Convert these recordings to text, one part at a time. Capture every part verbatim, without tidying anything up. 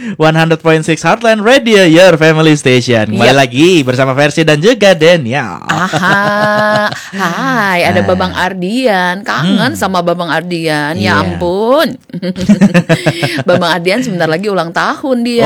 seratus koma enam Heartland Radio, your family station. Kembali Yep. lagi bersama Versi dan juga Daniel. Aha, hai, ada Babang Ardian. Kangen sama Babang Ardian. Ya Iya. ampun. Babang Ardian sebentar lagi ulang tahun dia.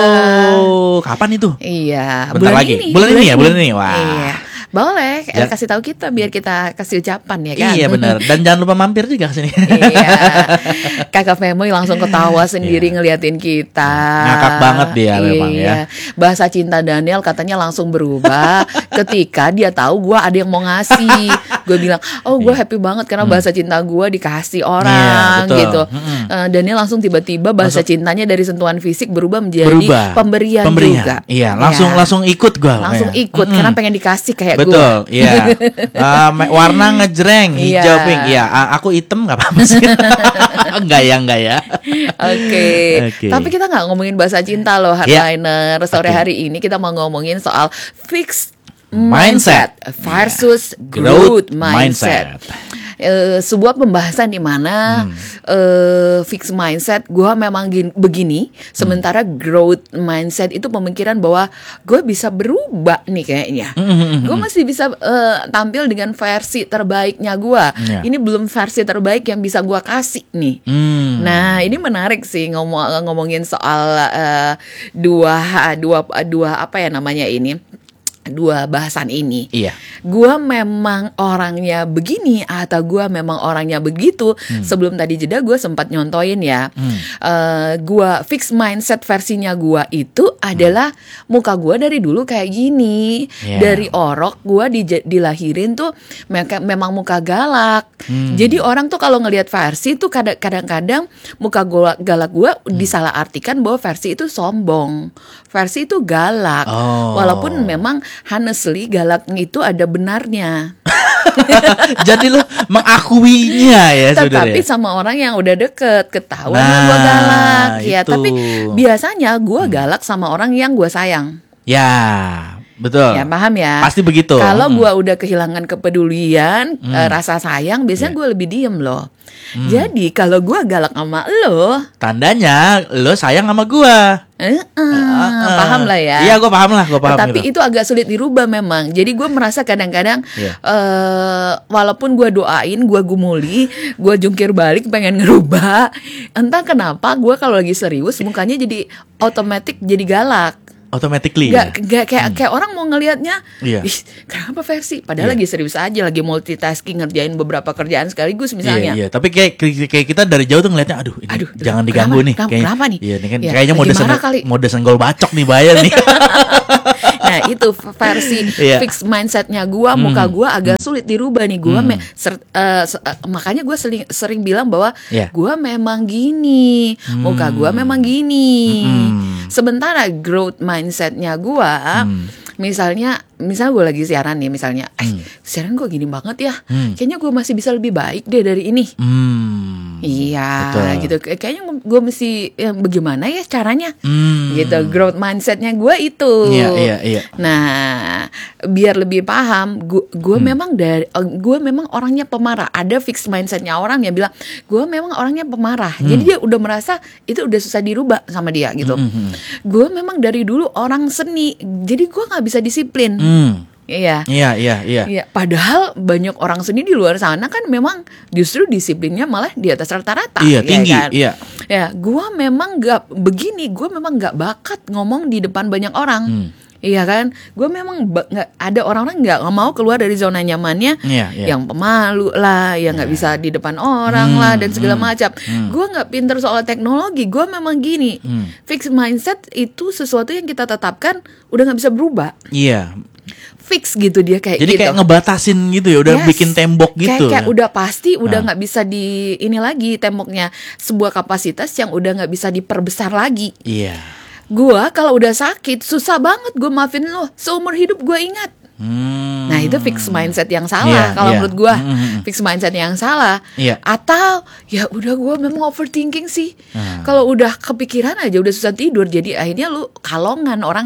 Oh, kapan itu? Iya, Bentar bulan lagi. ini. Bulan ini ya, bulan ini. Wah. Iya. Boleh, eh, Ja- kasih tahu kita biar kita kasih ucapan ya kan. Iya benar. Dan jangan lupa mampir juga ke sini. Iya. Kakak Femoy langsung ketawa sendiri ngeliatin kita. Ngakak banget dia memang ya. Bahasa cinta Daniel katanya langsung berubah ketika dia tahu gue ada yang mau ngasih. Gue bilang, oh gue happy banget karena bahasa cinta gue dikasih orang. Iya, betul. Gitu. Mm-mm. Eh, Daniel langsung tiba-tiba bahasa cintanya dari sentuhan fisik berubah menjadi Berubah. pemberian, Pemberian. juga. Iya, langsung Ya. langsung ikut gua. Langsung makanya. ikut Mm-mm. karena pengen dikasih kayak gue. Betul, iya. Uh, me- warna ngejreng, hijau Iya. pink. Iya, a- aku hitam nggak apa-apa sih. Enggak ya, enggak ya. Oke, Oke. tapi kita nggak ngomongin bahasa cinta loh, Hardliner. Sore Oke. hari ini kita mau ngomongin soal fixed Mindset. mindset versus Growth growth mindset. mindset. Eh, sebuah pembahasan di mana Hmm. eh, fixed mindset gue memang gin- begini, sementara growth mindset itu pemikiran bahwa gue bisa berubah nih kayaknya. Hmm, Gue masih bisa eh, tampil dengan versi terbaiknya gue. Iya. Ini belum versi terbaik yang bisa gue kasih nih. Hmm. Nah, ini menarik sih ngomong ngomongin soal eh, dua dua dua apa ya namanya ini? Dua bahasan ini. Iya. Gua memang orangnya begini atau gua memang orangnya begitu. Sebelum tadi jeda gua sempat nyontoin ya. Eh, gua fixed mindset versinya gua itu adalah muka gua dari dulu kayak gini. Iya. Dari orok gua dij- dilahirin tuh me- memang muka galak. Jadi orang tuh kalau ngelihat versi tuh kadang- kadang-kadang muka gua galak gua disalahartikan bahwa versi itu sombong. Versi itu galak. Oh. Walaupun memang honestly galak itu ada benarnya. Jadi lo mengakuinya ya Tetapi sebenarnya. sama orang yang udah deket ketahuan Nah, gue galak ya. itu. Tapi biasanya gue galak sama orang yang gue sayang. Ya, betul. Ya paham ya. Pasti begitu. Kalau Hmm. gue udah kehilangan kepedulian, eh, rasa sayang, biasanya Iya. gue lebih diem loh. Jadi kalau gue galak sama lo, Tandanya lo sayang sama gua. eh, eh, Ah, paham lah ya. Iya, gua paham lah, gua paham. Tapi gitu. itu agak sulit dirubah memang. Jadi gue merasa kadang-kadang Iya. eh, walaupun gue doain, gue gumuli, gue jungkir balik pengen ngerubah. Entah kenapa gue kalau lagi serius mukanya jadi otomatis jadi galak. Automatically. Gak, ya? gak kayak kayak orang mau ngelihatnya, Iya. "Ih, kenapa versi?" Padahal Iya. lagi serius aja, lagi multitasking ngerjain beberapa kerjaan sekaligus misalnya. Iya, iya. Tapi kayak kayak kita dari jauh tuh ngelihatnya, aduh, ini Aduh, jangan kenapa? diganggu nih. Kenapa? Kayaknya- Kenapa nih? Iya, ini kan Iya, kayaknya lagi mode marah sen- kali. mode senggol bacok nih bayar nih. Nah itu versi Iya. fixed mindsetnya gue, muka gue agak sulit dirubah nih gue. Me- ser- eh, se- eh, makanya gue sering sering bilang bahwa Iya. gue memang gini, muka gue memang gini. Sementara growth mindsetnya gue, misalnya, misalnya gue lagi siaran nih, misalnya, eh siaran gue gini banget ya, kayaknya gue masih bisa lebih baik deh dari ini. Hmm. Iya, Betul. gitu. Kay- Kayaknya gue mesti ya, bagaimana ya caranya, Hmm. gitu. Growth mindsetnya gue itu. Iya, iya, iya. Nah, biar lebih paham, gue gue Hmm. memang dari gue memang orangnya pemarah. Ada fixed mindsetnya orang yang bilang gue memang orangnya pemarah. Hmm. Jadi dia udah merasa itu udah susah dirubah sama dia gitu. Gue memang dari dulu orang seni, jadi gue nggak bisa disiplin. Hmm. Iya. Iya, iya, iya. Iya, padahal banyak orang seni di luar sana kan memang justru disiplinnya malah di atas rata-rata. Iya, ya tinggi, kan? iya. Ya, gue memang nggak begini, gue memang nggak bakat ngomong di depan banyak orang. Hmm. Iya kan, gue memang ba- nggak ada orang-orang nggak mau keluar dari zona nyamannya, Iya, iya. yang pemalu lah, yang nggak bisa di depan orang lah dan segala hmm, macam. Gue nggak pinter soal teknologi, gue memang gini. Hmm. Fixed mindset itu sesuatu yang kita tetapkan udah nggak bisa berubah. Iya. Fix gitu dia kayak Jadi gitu. kayak ngebatasin gitu ya, udah Yes. bikin tembok gitu. Kayak, kayak udah pasti udah Nah. nggak bisa di ini lagi temboknya, sebuah kapasitas yang udah nggak bisa diperbesar lagi. Iya. Gua kalau udah sakit susah banget gue maafin lo, seumur hidup gue ingat. Hmm. Nah itu fix mindset yang salah Iya, kalau iya. menurut gue. Mm-mm. Fix mindset yang salah. Iya. Atau ya udah gue memang overthinking sih. Nah. Kalau udah kepikiran aja udah susah tidur, jadi akhirnya lu kalongan orangnya.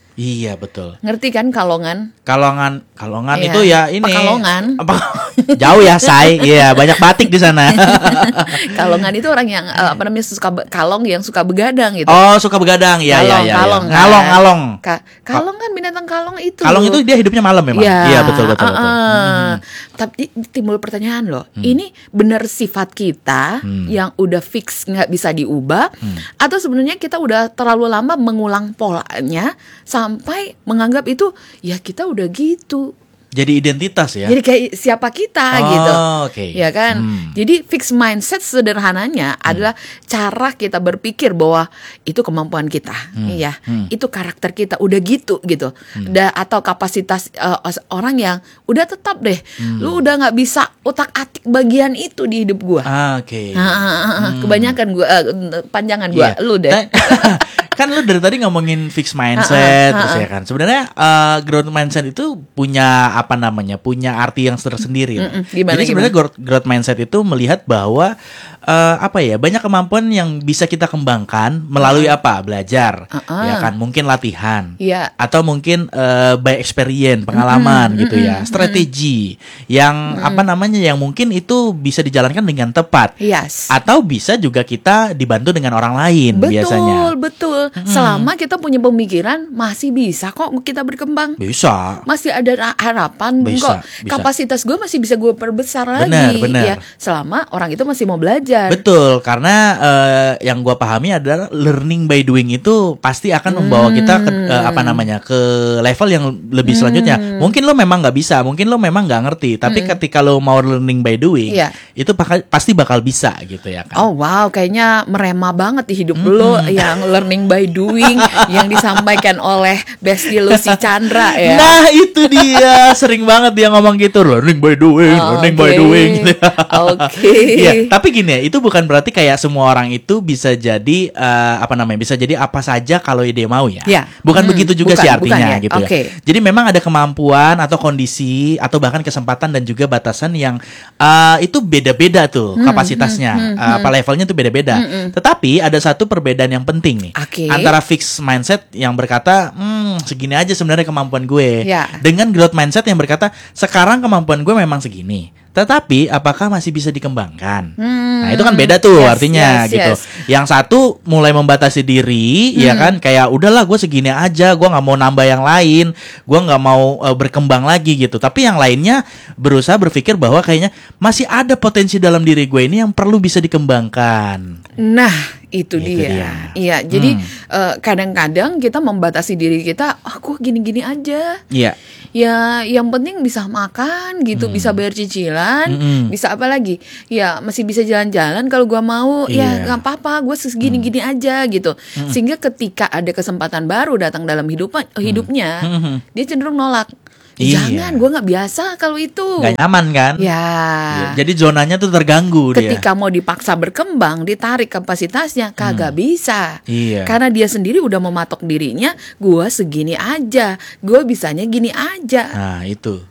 Iya betul. Ngerti kan kalongan? Kalongan, kalongan Iya. itu ya ini. Pekalongan. Apa? Jauh ya, say. Iya, banyak batik di sana. Kalongan itu orang yang eh, apa namanya suka be- kalong yang suka begadang gitu. Oh, suka begadang. Iya, iya, kalong, iya. kalong, iya. kan? Ngalong, ngalong. Ka- kalong kan binatang kalong itu. Kalong itu dia hidupnya malam memang. Ya, Iya, betul betul uh, betul. uh. Hmm. Tapi timbul pertanyaan loh, ini benar sifat kita Hmm. yang udah fix nggak bisa diubah, atau sebenarnya kita udah terlalu lama mengulang polanya sampai menganggap itu ya kita udah gitu. Jadi identitas ya. Jadi kayak siapa kita Oh, gitu, oke. ya kan? Hmm. Jadi fixed mindset sederhananya adalah cara kita berpikir bahwa itu kemampuan kita, ya, Hmm. itu karakter kita udah gitu gitu, Da- atau kapasitas uh, orang yang udah tetap deh, lu udah nggak bisa utak atik bagian itu di hidup gua. Ah, oke. Ah, ah, ah, ah. Kebanyakan gua, uh, panjangan gua, Iya. lu deh. Dan- kan lu dari tadi ngomongin fixed mindset, Ah, ah, terus ah, ya kan. Sebenarnya uh, growth mindset itu punya apa namanya? Punya arti yang tersendiri. loh. Mm-mm, gimana, Jadi sebenarnya growth, growth mindset itu melihat bahwa uh, apa ya? Banyak kemampuan yang bisa kita kembangkan melalui apa? Belajar, Ah, ah. ya kan? Mungkin latihan. Iya. Atau mungkin uh, by experience, pengalaman gitu ya, strategi yang apa namanya? Yang mungkin itu bisa dijalankan dengan tepat. Yes. Atau bisa juga kita dibantu dengan orang lain Betul, biasanya. betul. Selama kita punya pemikiran, masih bisa kok kita berkembang. Bisa. Masih ada ra- harapan Bisa, kok. bisa. Kapasitas gue masih bisa gue perbesar lagi. Benar, benar. Ya, selama orang itu masih mau belajar. Betul, karena eh, yang gua pahami adalah learning by doing itu pasti akan membawa kita ke eh, apa namanya? Ke level yang lebih selanjutnya. Mungkin lo memang nggak bisa, mungkin lo memang nggak ngerti, tapi ketika lo mau learning by doing, Iya. itu bakal, pasti bakal bisa gitu ya kan. Oh wow, kayaknya merema banget di hidup lo yang learning by doing yang disampaikan oleh Besti Lucy Chandra ya. Nah itu dia sering banget dia ngomong gitu, learning by doing, Oh, learning oke. by doing gitu. Oke. Iya, tapi gini ya, itu bukan berarti kayak semua orang itu bisa jadi eh, apa namanya, bisa jadi apa saja kalau dia mau ya. Ya. Bukan Hmm, begitu juga bukan, sih artinya bukan ya. gitu Oke. ya. Jadi memang ada kemampuan atau kondisi atau bahkan kesempatan dan juga batasan yang eh, itu beda-beda tuh kapasitasnya, Eh, apa levelnya tuh beda-beda. Tetapi ada satu perbedaan yang penting nih Oke. antara fixed mindset yang berkata, hmm segini aja sebenarnya kemampuan gue, Ya. dengan growth mindset yang berkata sekarang kemampuan gue memang segini, tetapi apakah masih bisa dikembangkan? Hmm, Nah itu kan beda tuh yes, artinya yes, gitu. yes. Yang satu mulai membatasi diri, ya kan, kayak udahlah gue segini aja, gue nggak mau nambah yang lain, gue nggak mau uh, berkembang lagi gitu. Tapi yang lainnya berusaha berpikir bahwa kayaknya masih ada potensi dalam diri gue ini yang perlu bisa dikembangkan. Nah, itu Itu dia. dia. Iya, jadi eh, kadang-kadang kita membatasi diri kita, aku gini-gini aja. Iya. Ya, yang penting bisa makan gitu, bisa bayar cicilan, Mm-mm. bisa apa lagi? Ya, masih bisa jalan-jalan kalau gua mau. Ya, Iya. nggak apa-apa, gue segini-gini aja gitu. Sehingga ketika ada kesempatan baru datang dalam hidup hidupnya, Mm-mm. dia cenderung nolak. Iya. Jangan, gue nggak biasa kalau itu. Gak nyaman kan? Ya. Iya, jadi zonanya tuh terganggu dia. Ketika mau dipaksa berkembang, ditarik kapasitasnya, kagak bisa. Iya. Karena dia sendiri udah mematok dirinya, gua segini aja, gua bisanya gini aja. Nah itu.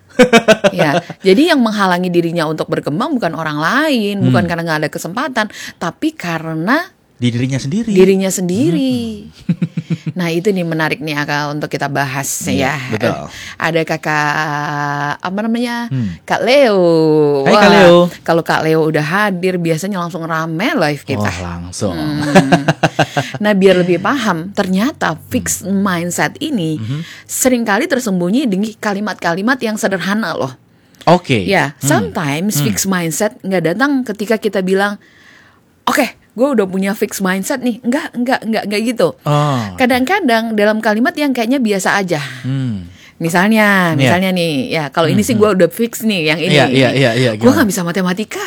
Ya, jadi yang menghalangi dirinya untuk berkembang bukan orang lain, bukan karena nggak ada kesempatan, tapi karena Di dirinya sendiri. dirinya sendiri. Nah itu nih menarik nih Aka untuk kita bahas Iya, ya. betul. Ada kakak apa namanya Hmm. Kak Leo. Hai, Kak Leo. Kalau Kak Leo udah hadir biasanya langsung rame live kita. Oh langsung. Hmm. Nah biar lebih paham, ternyata fixed mindset ini seringkali tersembunyi di kalimat-kalimat yang sederhana loh. Oke. Ya, sometimes fixed mindset nggak datang ketika kita bilang, oke, gue udah punya fixed mindset nih. Enggak, enggak, enggak, enggak gitu. Oh. Kadang-kadang dalam kalimat yang kayaknya biasa aja. Hmm. Misalnya, Iya. misalnya nih, ya kalau ini sih gue udah fix nih yang ini. Iya, iya, iya, iya, Gue gimana? nggak bisa matematika.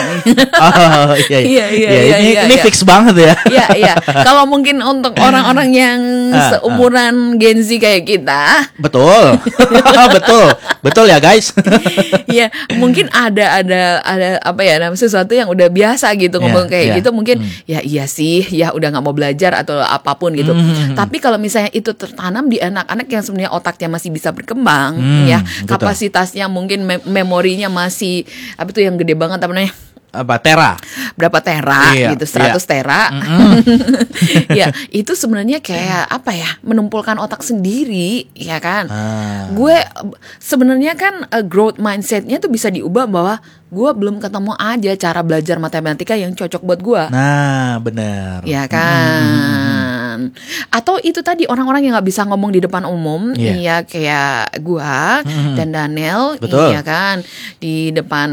Oh iya, Iya, iya, Ya, iya, ini iya, ini iya. fix banget ya. Iya, iya. Kalau mungkin untuk orang-orang yang Ah, seumuran Gen Z kayak kita, Betul, betul, betul ya guys. ya mungkin ada ada ada apa ya namanya sesuatu yang udah biasa gitu ngomong Iya, kayak iya. gitu mungkin ya iya sih ya udah nggak mau belajar atau apapun gitu. Hmm. Tapi kalau misalnya itu tertanam di anak-anak yang sebenarnya otaknya masih bisa berkembang, Hmm, ya betul. kapasitasnya mungkin me- memorinya masih apa tuh yang gede banget apa namanya apa tera? Berapa tera Iya, gitu, seratus iya. tera. Ya, itu sebenarnya kayak apa ya? Menumpulkan otak sendiri, ya kan? Ah. Gue sebenarnya kan uh, growth mindsetnya tuh bisa diubah bahwa gue belum ketemu aja cara belajar matematika yang cocok buat gue. Nah, benar. Ya kan. Atau itu tadi orang-orang yang nggak bisa ngomong di depan umum, Iya. ya kayak gua Mm-mm. dan Daniel, Betul. iya kan, di depan.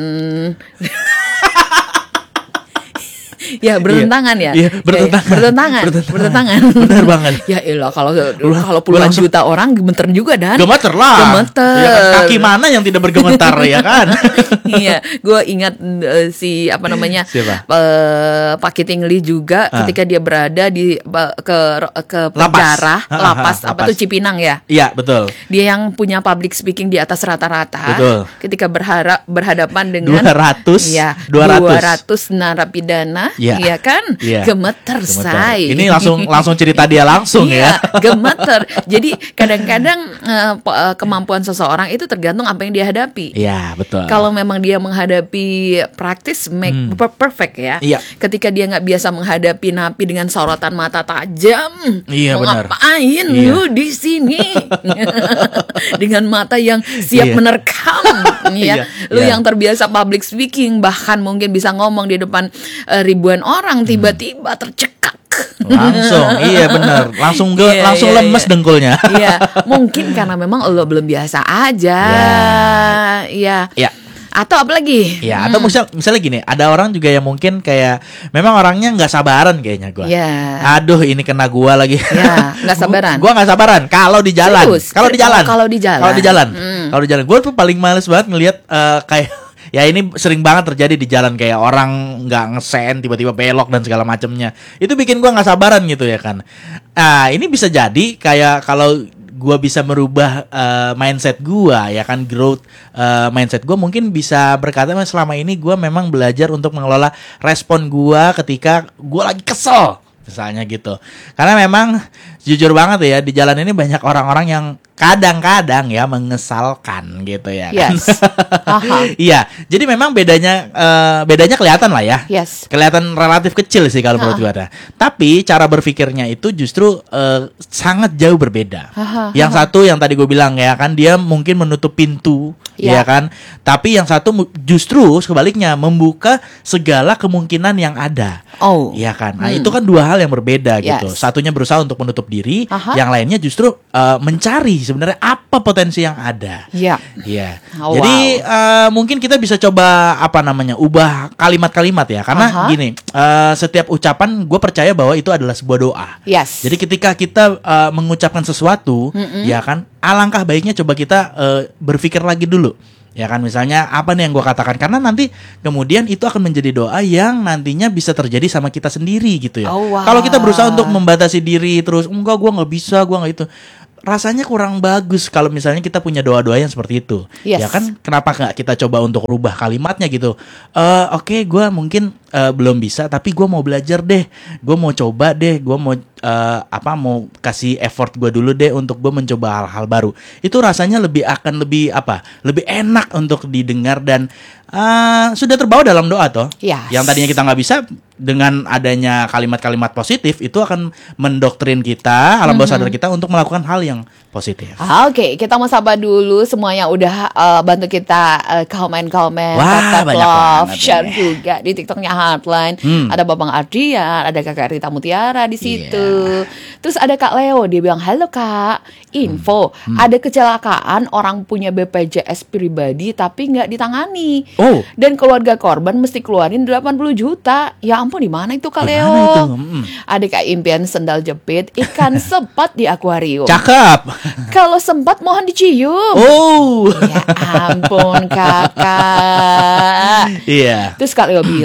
Ya bertentangan ya. Iya, bertentangan. Ya, bertentangan. Bertentangan. Bertentangan. Benar banget. Ya elah kalau Lu- kalau lu puluhan langsung- juta orang gemeter juga Dan. Gemeter lah. Gemeter. Ya kan? Kaki mana yang tidak bergemetar ya kan? Iya, gue ingat eh, si apa namanya Siapa? eh, Pak Kiting Lee juga Ah. ketika dia berada di ba- ke ke Lapas. penjara Ah, ah, lapas ah, apa lapas. tuh Cipinang ya. Iya, betul. Dia yang punya public speaking di atas rata-rata. Betul. Ketika berharap berhadapan dengan dua ratus ya, dua ratus. dua ratus narapidana, Iya. iya kan? Iya. Gemeter, Gemeter. say. Ini langsung langsung cerita dia langsung Iya, ya. gemeter. Jadi kadang-kadang eh, po- eh, kemampuan seseorang itu tergantung apa yang dia hadapi. Iya, betul. Kalau memang dia menghadapi praktis make Hmm. per- perfect ya. Iya. Ketika dia nggak biasa menghadapi napi dengan sorotan mata tajam, Iya, mau benar. ngapain Iya. lu di sini? Dengan mata yang siap Iya. menerkam, ya. Iya, Lu iya. yang terbiasa public speaking, bahkan mungkin bisa ngomong di depan eh, ribuan orang, tiba-tiba tercekak. Langsung, iya benar. Langsung ge, Iya, langsung iya, lemes iya. dengkulnya. Iya, mungkin karena memang lo belum biasa aja. Iya. Ya. Atau apa lagi? Ya, atau misal, misalnya gini, ada orang juga yang mungkin kayak memang orangnya nggak sabaran kayaknya gua. Ya. Aduh, ini kena gua lagi. Ya, nggak sabaran. Gua nggak sabaran kalau di jalan. Serius? Kalau di jalan. Kalau di jalan. Kalau di jalan. Hmm. Kalau di jalan. Gua tuh paling males banget ngelihat eh, kayak ya ini sering banget terjadi di jalan kayak orang nggak ngesen tiba-tiba belok dan segala macamnya. Itu bikin gua nggak sabaran gitu ya kan. Ah, ini bisa jadi kayak kalau gua bisa merubah eh, mindset gua ya kan, growth eh, mindset gua mungkin bisa berkata "Mas, selama ini gua memang belajar untuk mengelola respon gua ketika gua lagi kesel misalnya gitu. Karena memang jujur banget ya di jalan ini banyak orang-orang yang kadang-kadang ya mengesalkan gitu ya kan. Yes. Aha. Iya, jadi memang bedanya eh, bedanya kelihatan lah ya. Yes. Kelihatan relatif kecil sih kalau menurut gue. Tapi cara berpikirnya itu justru eh, sangat jauh berbeda. Ha, ha, Yang satu yang tadi gue bilang ya kan, dia mungkin menutup pintu, Ya. ya kan. Tapi yang satu mu- justru sebaliknya membuka segala kemungkinan yang ada. Oh. Iya kan. Nah, Hmm. itu kan dua hal yang berbeda gitu. Yes. Satunya berusaha untuk menutup diri, Aha. yang lainnya justru eh, mencari sebenarnya apa potensi yang ada. Ya. Iya. Oh, Jadi eh, mungkin kita bisa coba apa namanya ubah kalimat-kalimat ya, karena Aha. gini, eh, setiap ucapan gue percaya bahwa itu adalah sebuah doa. Yes. Jadi ketika kita eh, mengucapkan sesuatu, ya kan, alangkah baiknya coba kita eh, berpikir lagi dulu. Ya kan, misalnya apa nih yang gue katakan, karena nanti kemudian itu akan menjadi doa yang nantinya bisa terjadi sama kita sendiri gitu ya. Oh, wow. Kalau kita berusaha untuk membatasi diri terus, enggak gue nggak bisa, gue nggak itu, rasanya kurang bagus kalau misalnya kita punya doa-doa yang seperti itu. Yes. Ya kan, kenapa nggak kita coba untuk rubah kalimatnya gitu? Eh Oke, gue mungkin eh, belum bisa, tapi gue mau belajar deh, gue mau coba deh, gue mau eh, apa mau kasih effort gue dulu deh untuk gue mencoba hal-hal baru. Itu rasanya lebih akan lebih apa? Lebih enak untuk didengar dan eh, sudah terbawa dalam doa toh. Yes. Yang tadinya kita nggak bisa, dengan adanya kalimat-kalimat positif itu akan mendoktrin kita, alam bawah sadar kita untuk melakukan hal yang positif. Oke, kita mau sapa dulu semuanya udah eh, bantu kita eh, komen-komen, Wah, tetap banyak love, banget share ini. juga di TikToknya Heartline. Hmm. Ada Babang Adrian, ada Kakak Rita Mutiara di situ. Iya. Terus ada Kak Leo, dia bilang, "Halo Kak, info, Hmm. ada kecelakaan orang punya B P J S pribadi tapi nggak ditangani. Oh. Dan keluarga korban mesti keluarin delapan puluh juta. Ya ampun, di mana itu Kak Di Leo? mana itu? Mm. Ada Kak Impian sendal jepit, ikan sepat di akuarium. Cakep. Kalau sempat mohon dicium." Oh. Ya ampun kakak. Iya. Terus Kak Leo bilang, Hmm.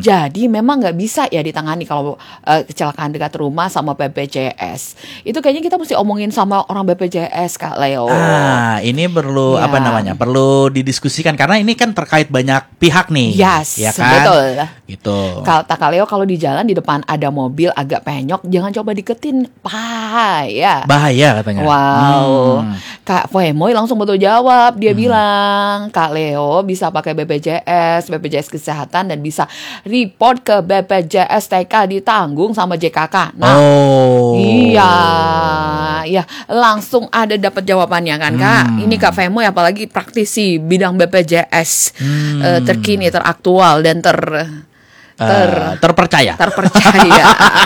Jadi memang nggak bisa ya ditangani kalau uh, kecelakaan dekat rumah sama B P J S. Itu kayaknya kita mesti omongin sama orang B P J S, Kak Leo. Ah, ini perlu Ya. apa namanya? Perlu didiskusikan karena ini kan terkait banyak pihak nih. Yes, ya kan? betul. Gitu. Kata Kak Leo, kalau di jalan di depan ada mobil agak penyok, jangan coba diketin, bahaya. Bahaya katanya. Wow, Hmm. Kak Femoy langsung betul jawab. Dia bilang, Kak Leo bisa pakai B P J S, B P J S Kesehatan, dan bisa report ke B P J S T K, ditanggung sama J K K. Nah, Oh. iya, ya langsung ada dapat jawabannya kan, Kak. Hmm. Ini Kak Femoy apalagi praktisi bidang B P J S, Hmm. eh, terkini, teraktual, dan ter ter Eh, terpercaya. terpercaya.